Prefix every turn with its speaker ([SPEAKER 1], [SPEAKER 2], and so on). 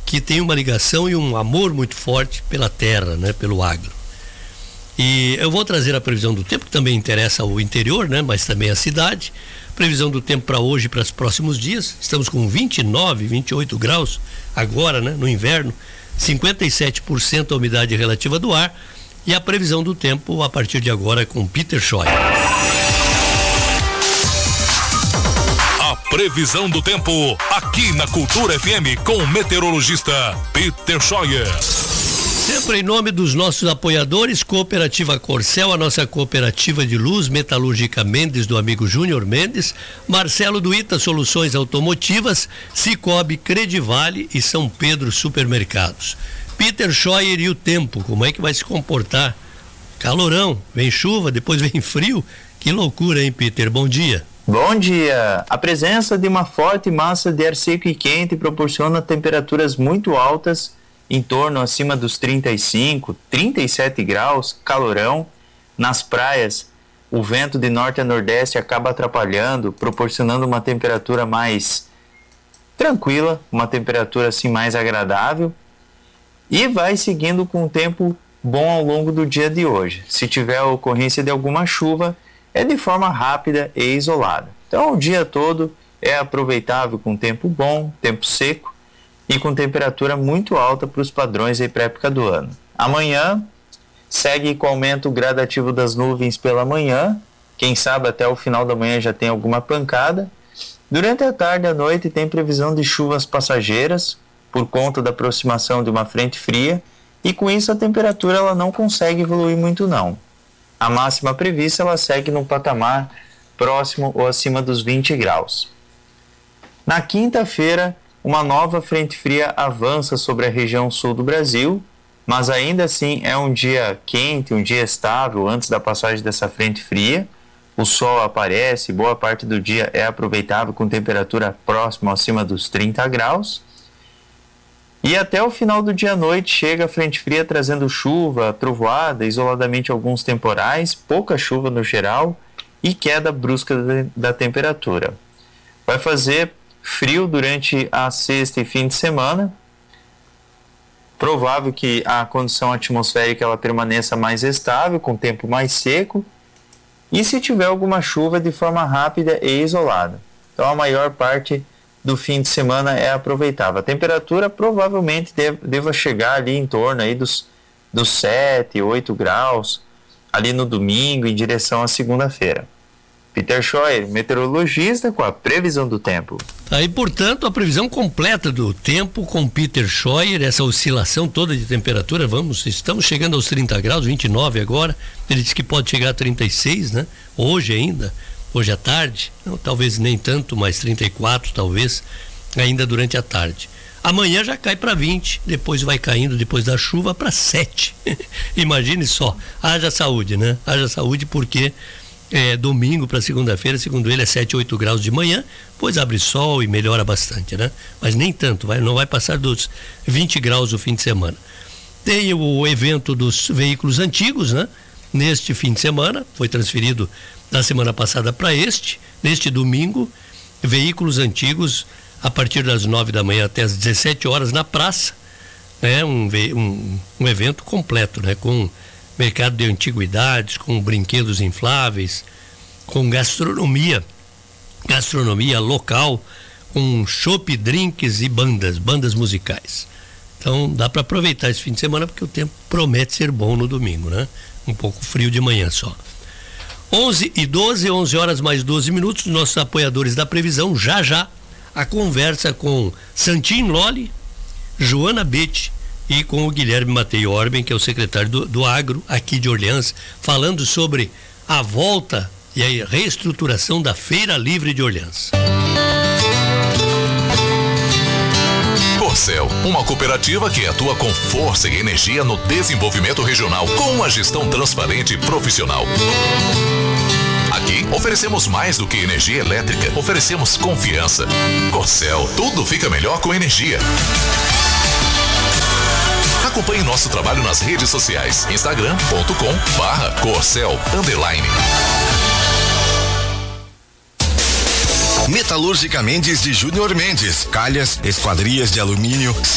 [SPEAKER 1] que tem uma ligação e um amor muito forte pela terra, né? Pelo agro. E eu vou trazer a previsão do tempo, que também interessa ao interior, né? Mas também a cidade. Previsão do tempo para hoje e para os próximos dias. Estamos com 29, 28 graus agora, né? No inverno. 57% a umidade relativa do ar. E a previsão do tempo a partir de agora é com Peter Scheuer.
[SPEAKER 2] A previsão do tempo aqui na Cultura FM com o meteorologista Peter Scheuer.
[SPEAKER 1] Sempre em nome dos nossos apoiadores, Cooperativa Corcel, a nossa cooperativa de luz, Metalúrgica Mendes, do amigo Júnior Mendes, Marcelo do Ita Soluções Automotivas, Cicobi, Credivale e São Pedro Supermercados. Peter Scheuer e o tempo, como é que vai se comportar? Calorão, vem chuva, depois vem frio, que loucura, hein, Peter? Bom dia.
[SPEAKER 3] Bom dia! A presença de uma forte massa de ar seco e quente proporciona temperaturas muito altas, em torno acima dos 35, 37 graus, calorão. Nas praias, o vento de norte a nordeste acaba atrapalhando, proporcionando uma temperatura mais tranquila, uma temperatura assim mais agradável. E vai seguindo com um tempo bom ao longo do dia de hoje. Se tiver a ocorrência de alguma chuva, é de forma rápida e isolada. Então, o dia todo é aproveitável com tempo bom, tempo seco e com temperatura muito alta para os padrões aí para a época do ano. Amanhã segue com aumento gradativo das nuvens pela manhã. Quem sabe até o final da manhã já tem alguma pancada. Durante a tarde e a noite tem previsão de chuvas passageiras, por conta da aproximação de uma frente fria, e com isso a temperatura ela não consegue evoluir muito não. A máxima prevista ela segue no patamar próximo ou acima dos 20 graus. Na quinta-feira, uma nova frente fria avança sobre a região sul do Brasil, mas ainda assim é um dia quente, um dia estável antes da passagem dessa frente fria. O sol aparece, boa parte do dia é aproveitável com temperatura próxima ou acima dos 30 graus. E até o final do dia à noite chega a frente fria trazendo chuva, trovoada, isoladamente alguns temporais, pouca chuva no geral e queda brusca da temperatura. Vai fazer frio durante a sexta e fim de semana. Provável que a condição atmosférica ela permaneça mais estável, com tempo mais seco. E se tiver alguma chuva de forma rápida e isolada. Então a maior parte do fim de semana é aproveitável. A temperatura provavelmente deva chegar ali em torno aí dos 7, 8 graus, ali no domingo, em direção à segunda-feira. Peter Scheuer, meteorologista, com a previsão do tempo.
[SPEAKER 1] Aí, portanto, a previsão completa do tempo com Peter Scheuer, essa oscilação toda de temperatura, estamos chegando aos 30 graus, 29 agora, ele disse que pode chegar a 36, né? Hoje ainda. Hoje à tarde, não, talvez nem tanto, mas 34 talvez, ainda durante a tarde. Amanhã já cai para 20, depois vai caindo, depois da chuva, para 7. Imagine só, haja saúde, né? Haja saúde porque domingo para segunda-feira, segundo ele, é 7, 8 graus de manhã, pois abre sol e melhora bastante, né? Mas nem tanto, não vai passar dos 20 graus o fim de semana. Tem o evento dos veículos antigos, né? Neste fim de semana, foi transferido da semana passada para neste domingo, veículos antigos a partir das 9 da manhã até as 17 horas na praça, né? Um evento completo, né? Com mercado de antiguidades, com brinquedos infláveis, com gastronomia local, com chopp, drinks e bandas musicais. Então dá para aproveitar esse fim de semana porque o tempo promete ser bom no domingo, né? Um pouco frio de manhã só. 11h12, 11 horas mais 12 minutos, nossos apoiadores da previsão, já a conversa com Santin Lolli, Joana Betti e com o Guilherme Matei Orben, que é o secretário do Agro aqui de Orleans, falando sobre a volta e a reestruturação da Feira Livre de Orleans.
[SPEAKER 2] Corcel, uma cooperativa que atua com força e energia no desenvolvimento regional, com uma gestão transparente e profissional. Aqui oferecemos mais do que energia elétrica, oferecemos confiança. Corcel, tudo fica melhor com energia. Acompanhe nosso trabalho nas redes sociais, instagram.com/Corcel_.
[SPEAKER 4] Metalúrgica Mendes de Júnior Mendes, calhas, esquadrias de alumínio,